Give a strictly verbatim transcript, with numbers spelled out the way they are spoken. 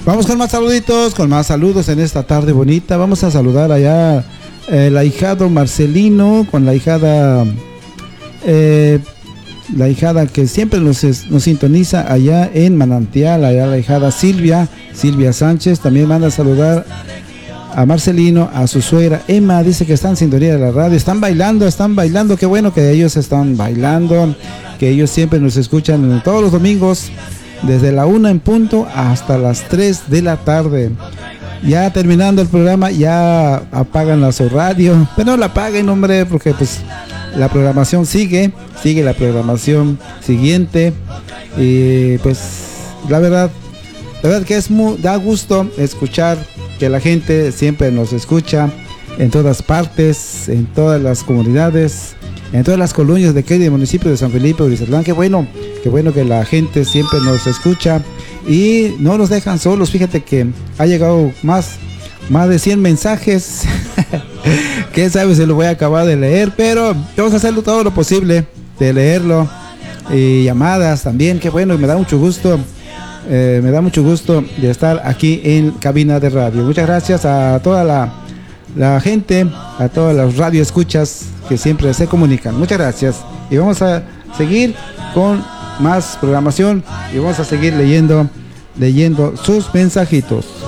Vamos con más saluditos, con más saludos en esta tarde bonita. Vamos a saludar allá eh, el ahijado Marcelino, con la hijada, eh, la hijada que siempre nos, nos sintoniza allá en Manantial, allá la hijada Silvia, Silvia Sánchez. También manda a saludar a Marcelino, a su suegra Emma, dice que están en sintonía de la radio, están bailando, están bailando, qué bueno que ellos están bailando, que ellos siempre nos escuchan todos los domingos, desde la una en punto hasta las tres de la tarde. Ya terminando el programa, ya apagan la su radio, pero no la apaguen, hombre, porque pues la programación sigue, sigue la programación siguiente, y pues la verdad, la verdad que es muy, da gusto escuchar que la gente siempre nos escucha en todas partes, en todas las comunidades, en todas las colonias de aquí del municipio de San Felipe de Urizatlán. Qué bueno, qué bueno que la gente siempre nos escucha y no nos dejan solos. Fíjate que ha llegado más, más de cien mensajes. Quién sabe si lo voy a acabar de leer, pero vamos a hacerlo todo lo posible de leerlo. Y llamadas también, qué bueno, me da mucho gusto. Eh, me da mucho gusto de estar aquí en cabina de radio. Muchas gracias a toda la, la gente, a todas las radioescuchas que siempre se comunican. Muchas gracias. Y vamos a seguir con más programación y vamos a seguir leyendo, leyendo sus mensajitos.